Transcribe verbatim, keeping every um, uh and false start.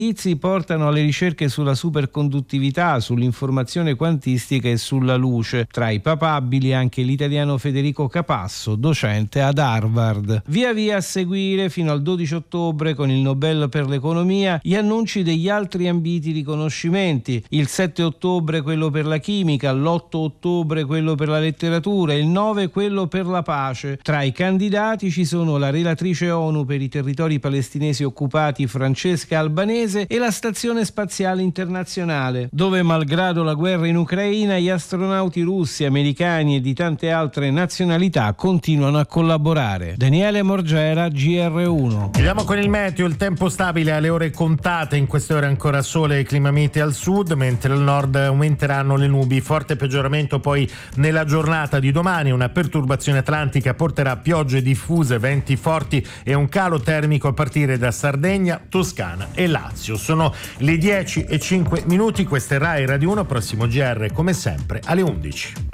servizi portano alle ricerche sulla superconduttività, sull'informazione quantistica e sulla luce. Tra i papabili anche l'italiano Federico Capasso, docente ad Harvard. Via via a seguire fino al dodici ottobre con il Nobel per l'economia gli annunci degli altri ambiti riconoscimenti. Il sette ottobre quello per la chimica, l'otto ottobre quello per la letteratura, il nove quello per la pace. Tra i candidati ci sono la relatrice ONU per i territori palestinesi occupati Francesca Albanese e la Stazione Spaziale Internazionale, dove malgrado la guerra in Ucraina gli astronauti russi, americani e di tante altre nazionalità continuano a collaborare. Daniele Morgera, G R uno. Andiamo con il meteo, il tempo stabile alle ore contate, in queste ore ancora sole e clima mite al sud, mentre al nord aumenteranno le nubi. Forte peggioramento poi nella giornata di domani, una perturbazione atlantica porterà piogge diffuse, venti forti e un calo termico a partire da Sardegna, Toscana e Lazio. Sono le dieci e cinque minuti, questa è Rai Radio uno, prossimo G R come sempre alle undici.